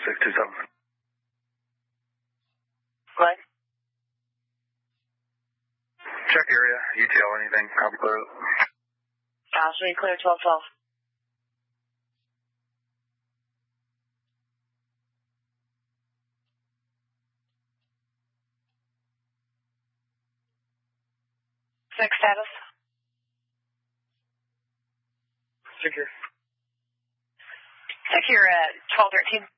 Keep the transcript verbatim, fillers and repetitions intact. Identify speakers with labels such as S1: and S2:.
S1: six two seven.
S2: What?
S1: Check area, U T L, anything, copy clear.
S2: Osprey, clear twelve twelve. Six status.
S1: Secure.
S2: Secure at twelve thirteen.